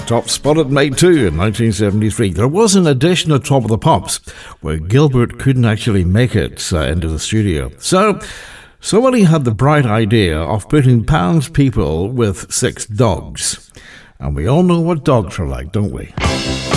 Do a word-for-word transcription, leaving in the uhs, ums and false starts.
Top Spot at Mate two in nineteen seventy-three. There was an addition at Top of the Pops where Gilbert couldn't actually make it uh, into the studio. So, somebody had the bright idea of putting Pound's people with six dogs. And we all know what dogs are like, don't we?